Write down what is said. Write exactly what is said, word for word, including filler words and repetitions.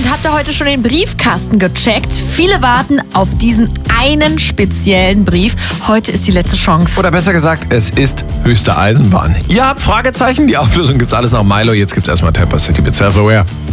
Und habt ihr heute schon den Briefkasten gecheckt? Viele warten auf diesen einen speziellen Brief. Heute ist die letzte Chance. Oder besser gesagt, es ist höchste Eisenbahn. Ihr habt Fragezeichen? Die Auflösung gibt's alles nach Milo. Jetzt gibt's erstmal Tampa City mit Self-Aware.